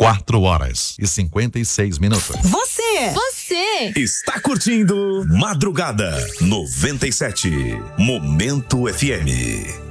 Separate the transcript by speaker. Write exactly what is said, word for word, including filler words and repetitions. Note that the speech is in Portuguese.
Speaker 1: quatro horas e cinquenta e seis minutos.
Speaker 2: Você, você
Speaker 3: está curtindo Madrugada noventa e sete, Momento F M.